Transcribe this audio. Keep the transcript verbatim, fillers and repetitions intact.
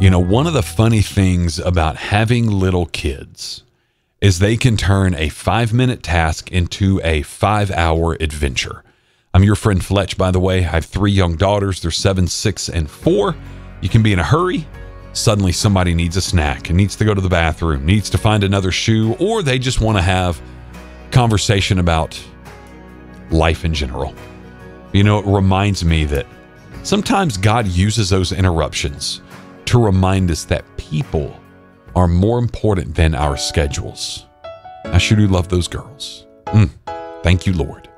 You know, one of the funny things about having little kids is they can turn a five-minute task into a five-hour adventure. I'm your friend Fletch, by the way. I have three young daughters. They're seven, six, and four. You can be in a hurry. Suddenly somebody needs a snack and needs to go to the bathroom, needs to find another shoe, or they just want to have conversation about life in general. You know, it reminds me that sometimes God uses those interruptions to remind us that people are more important than our schedules. I sure do love those girls. Mm, thank you, Lord.